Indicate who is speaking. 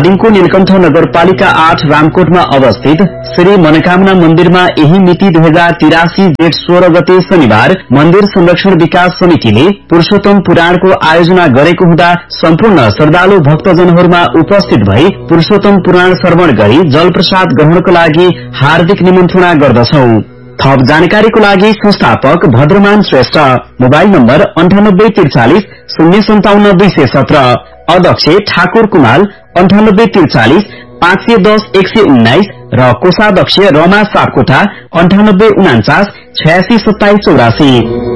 Speaker 1: धादिङको नीलकण्ठ नगरपालिका 8 रामकोटमा अवस्थित श्री मनोकामना मन्दिरमा यही मिति 2083 जेठ 16 गते शनिबार मन्दिर संरक्षण विकास समितिले पुरूषोत्तम पुराणको आयोजना गरेको हुँदा सम्पूर्ण श्रद्धालु भक्तजनहरूमा उपस्थित भई पुरूषोत्तम पुराण श्रवण गरी जल प्रसाद ग्रहणको लागि हार्दिक निमन्त्रणा गर्दछौं। थप जानकारीको लागि संस्थापक भद्रमान श्रेष्ठ, मोबाइल नम्बर 9843 057 217, अध्यक्ष ठाकुर कुमाल 9843 510 119 र कोषाध्यक्ष रमा सापकोटा 9849 86 27 84।